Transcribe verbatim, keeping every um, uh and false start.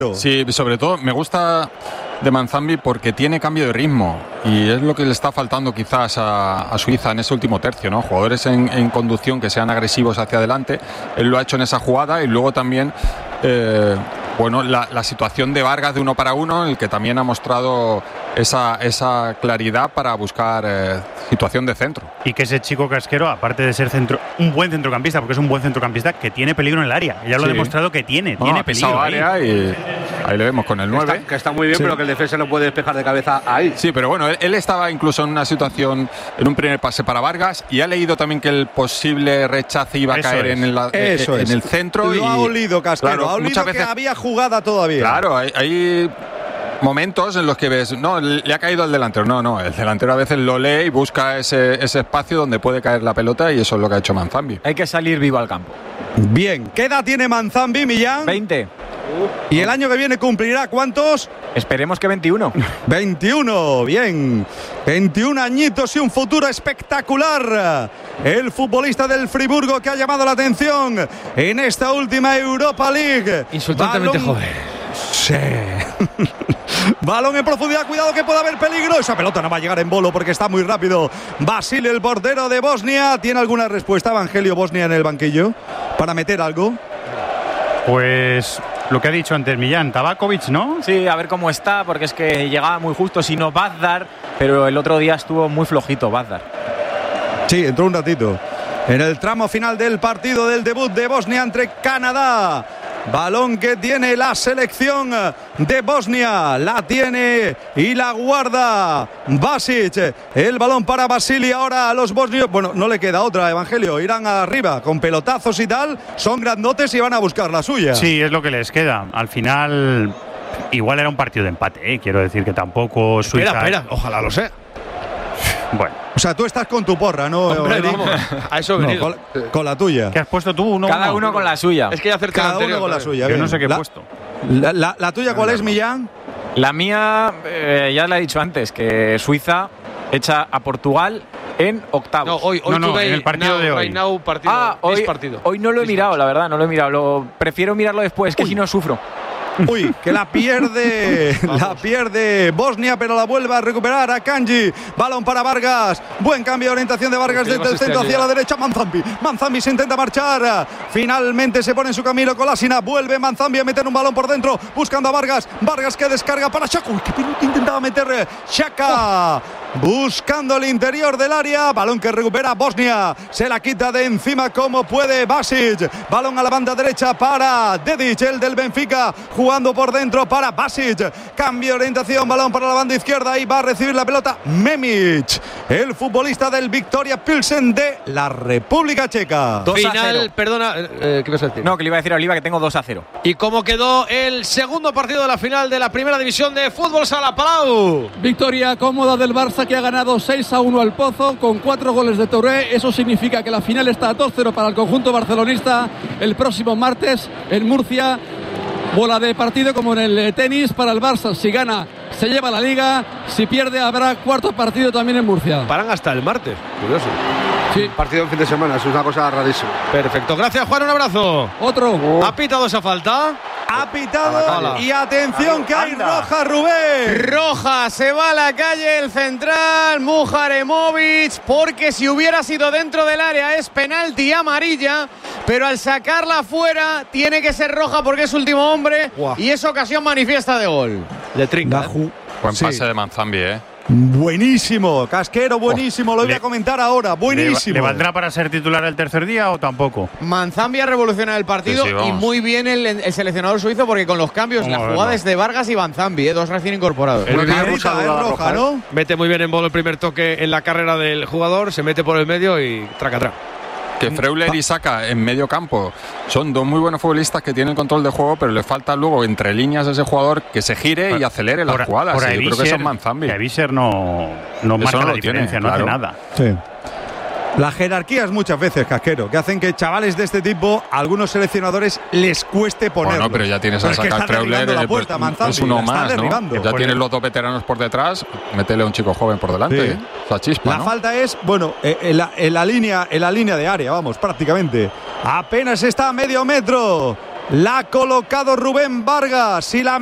Sí, sobre todo me gusta de Manzambi porque tiene cambio de ritmo y es lo que le está faltando quizás a, a Suiza en ese último tercio, ¿no? Jugadores en, en conducción que sean agresivos hacia adelante. Él lo ha hecho en esa jugada y luego también eh, bueno, la, la situación de Vargas de uno para uno, en el que también ha mostrado esa, esa claridad para buscar eh, situación de centro. Y que ese chico Casquero, aparte de ser centro, un buen centrocampista, porque es un buen centrocampista que tiene peligro en el área. Ya lo sí. ha demostrado que tiene, no, tiene peligro. Área ahí. Y ahí le vemos con el nueve. Está, que está muy bien, sí. pero que el defensa no puede despejar de cabeza ahí. Sí, pero bueno, él, él estaba incluso en una situación, en un primer pase para Vargas, y ha leído también que el posible rechace iba a Eso caer es. en el, Eso en es. el centro. Lo y, ha olido Casquero, claro, ha olido muchas que veces, había jugada todavía. Claro, hay, hay momentos en los que ves, no, le ha caído el delantero. No, no, el delantero a veces lo lee y busca ese, ese espacio donde puede caer la pelota, y eso es lo que ha hecho Manzambi. Hay que salir vivo al campo. Bien, ¿qué edad tiene Manzambi, Millán? veinte. ¿Y el año que viene cumplirá cuántos? Esperemos que veintiuno. veintiuno, bien. veintiún añitos y un futuro espectacular. El futbolista del Friburgo que ha llamado la atención en esta última Europa League. Insultantemente Balón... joven. Sí. Balón en profundidad, cuidado que puede haber peligro. Esa pelota no va a llegar en bolo porque está muy rápido. Basil, el portero de Bosnia. ¿Tiene alguna respuesta, Evangelio, Bosnia en el banquillo para meter algo? Pues lo que ha dicho antes Millán, Tabakovic, ¿no? Sí, a ver cómo está, porque es que llegaba muy justo, si no Bazdar, pero el otro día estuvo muy flojito Bazdar. Sí, entró un ratito. En el tramo final del partido del debut de Bosnia entre Canadá. Balón que tiene la selección de Bosnia. La tiene y la guarda Basic. El balón para Basili. Ahora a los bosnios. Bueno, no le queda otra, Evangelio. Irán arriba con pelotazos y tal. Son grandotes y van a buscar la suya. Sí, es lo que les queda. Al final, igual era un partido de empate, ¿eh? Quiero decir que tampoco Suiza. Espera, espera. Ojalá lo sea. Bueno. O sea, tú estás con tu porra, ¿no? Hombre, vamos, a eso he venido. No, con, con la tuya. ¿Qué has puesto tú? Uno, Cada uno, uno con la suya. Es que ya acerté Cada anterior, uno con la suya. Yo bien. no sé qué he la, puesto. La, la, la tuya, ¿cuál es, Millán? La mía, eh, ya la he dicho antes, que Suiza echa a Portugal en octavos. No, hoy, hoy no, no, today, en el partido now, de hoy. Right now, partido, ah, hoy, partido. hoy no lo he mirado, la verdad, no lo he mirado. Lo, prefiero mirarlo después, que Uy. si no sufro. Uy, que la pierde, la pierde Bosnia, pero la vuelve a recuperar a Kanji. Balón para Vargas. Buen cambio de orientación de Vargas desde el centro hacia la derecha. Manzambi. Manzambi se intenta marchar. Finalmente se pone en su camino Kolasina. Vuelve Manzambi a meter un balón por dentro, buscando a Vargas. Vargas que descarga para Xhaka. Uy, qué pelota intentaba meter Xhaka. Oh. Buscando el interior del área. Balón que recupera Bosnia. Se la quita de encima como puede Basic. Balón a la banda derecha para Dedic, el del Benfica. Jugando por dentro para Basic. Cambio de orientación. Balón para la banda izquierda. Y va a recibir la pelota Memic, el futbolista del Victoria Pilsen de la República Checa. Final, perdona. Eh, ¿Qué vas a decir? No, que le iba a decir a Oliva que tengo dos a cero. ¿Y cómo quedó el segundo partido de la final de la primera división de fútbol sala Palau? Victoria cómoda del Barça, que ha ganado seis a uno al Pozo con cuatro goles de Touré. Eso significa que la final está a dos cero para el conjunto barcelonista el próximo martes en Murcia. Bola de partido como en el tenis para el Barça. Si gana, se lleva la Liga. Si pierde, habrá cuarto partido también en Murcia. Paran hasta el martes. Curioso. Sí. Partido en fin de semana, es una cosa rarísima. Perfecto. Gracias, Juan. Un abrazo. Otro. Oh. ¿Ha pitado esa falta? Ha pitado y atención que hay roja, Rubén. Roja, se va a la calle el central, Mujaremovic, porque si hubiera sido dentro del área es penalti amarilla, pero al sacarla fuera tiene que ser roja porque es último hombre. Wow. Y es ocasión manifiesta de gol. Le trinca. ¿eh? Buen pase sí. de Manzambi, ¿eh? Buenísimo, Casquero, buenísimo, oh, lo voy le, a comentar ahora, buenísimo. ¿Le, ¿Le valdrá para ser titular el tercer día o tampoco? Manzambi ha revolucionado el partido sí, sí, y muy bien el, el seleccionador suizo porque con los cambios, vamos la jugada es de Vargas y Manzambi, ¿eh? Dos recién incorporados. El el roja, roja, ¿no? Mete muy bien en bola el primer toque en la carrera del jugador, se mete por el medio y traca, traca. Que Freuler y Saka en medio campo son dos muy buenos futbolistas que tienen control de juego, pero le falta luego entre líneas a ese jugador que se gire por, y acelere las por, jugadas. Por sí, yo creo que son Manzambi. Que Aviser no, no marca no la diferencia, tiene, no claro. hace nada. Sí. Las jerarquías muchas veces, Casquero, que hacen que chavales de este tipo, a algunos seleccionadores les cueste ponerlos. Bueno, pero ya tienes a sacar Freuler, eh, pues, es uno más, ¿no? Ya tienes los dos veteranos por detrás, métele a un chico joven por delante. Sí. ¿eh? O sea, chispa, la ¿no? falta es, bueno, en la, en, la línea, en la línea de área, vamos, prácticamente. Apenas está a medio metro La ha colocado Rubén Vargas y la